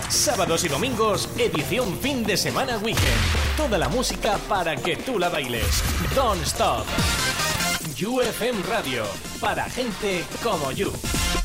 Sábados y domingos, edición fin de semana weekend. Toda la música para que tú la bailes. Don't Stop. UFM Radio, para gente como you.